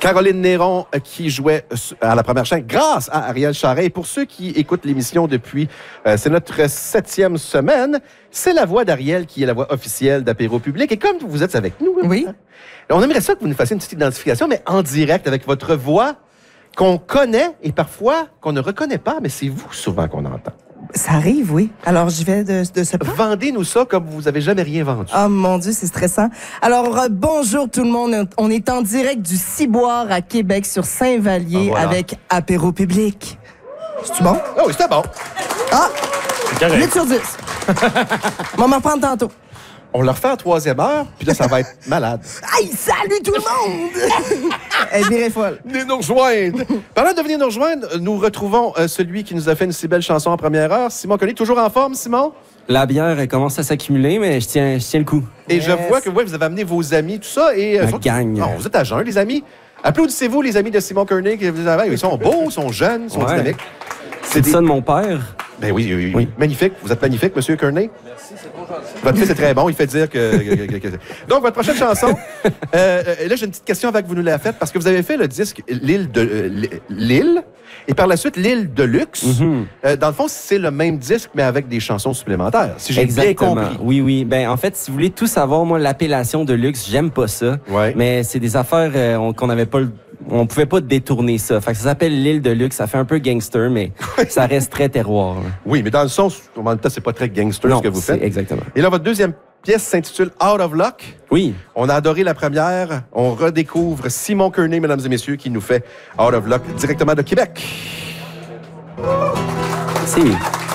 Caroline Néron qui jouait à la première chaîne grâce à Ariel Charret. Et pour ceux qui écoutent l'émission depuis, c'est notre 7e semaine, c'est la voix d'Ariel qui est la voix officielle d'Apéro Public. Et comme vous êtes avec nous, oui. On aimerait ça que vous nous fassiez une petite identification, mais en direct avec votre voix qu'on connaît et parfois qu'on ne reconnaît pas, mais c'est vous souvent qu'on entend. Ça arrive, oui. Alors, j'y vais de ce pas. Vendez-nous ça comme vous n'avez jamais rien vendu. Oh mon Dieu, c'est stressant. Alors, bonjour tout le monde. On est en direct du Ciboire à Québec sur Saint-Vallier avec Apéro Public. C'est-tu bon? Ah oui, c'était bon. Ah! 8 sur 10. On va m'en reprendre tantôt. On le refait en 3e heure, puis là, ça va être malade. Hey, salut tout le monde! Elle virait folle. Venez nous rejoindre. Parlant de venir nous rejoindre, nous retrouvons celui qui nous a fait une si belle chanson en première heure, Simon Koenig. Toujours en forme, Simon? La bière elle commence à s'accumuler, mais je tiens le coup. Et je vois que vous avez amené vos amis, tout ça. Et, la gang. Non, vous êtes à jeun, les amis. Applaudissez-vous, les amis de Simon Koenig. Ils sont beaux, ils sont jeunes, ils sont dynamiques. C'est ça de mon père. Ben oui. Magnifique. Vous êtes magnifique, Monsieur Koenig. Merci, c'est trop gentil. Votre fils est très bon, il fait dire que... Donc, votre prochaine chanson, là, j'ai une petite question avant que vous nous la faites, parce que vous avez fait le disque L'Île, et par la suite, L'Île de Luxe. Dans le fond, c'est le même disque, mais avec des chansons supplémentaires, si j'ai bien compris. Oui. Ben, en fait, si vous voulez tout savoir, moi, l'appellation de luxe, j'aime pas ça. Ouais. Mais c'est des affaires qu'on n'avait pas... On pouvait pas détourner ça. Fait que ça s'appelle L'Île de Luxe. Ça fait un peu gangster, mais ça reste très terroir. Oui, mais dans le sens, en même temps, c'est pas très gangster ce que vous faites. Exactement. Et là, votre deuxième pièce s'intitule Out of Luck. Oui. On a adoré la première. On redécouvre Simon Koenig, mesdames et messieurs, qui nous fait Out of Luck directement de Québec. Merci.